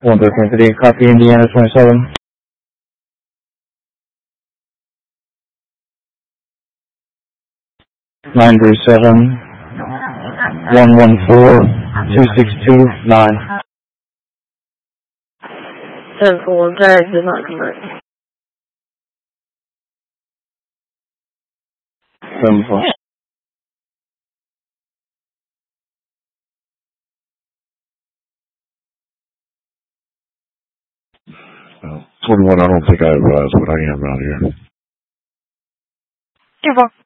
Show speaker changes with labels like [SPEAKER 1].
[SPEAKER 1] 113 copy, Indiana 27. 937 114 2629.
[SPEAKER 2] 10-4, tag did not connect.
[SPEAKER 1] 7-4.
[SPEAKER 3] Well, 21, I don't think I advise, but I am out here.
[SPEAKER 2] 2-4.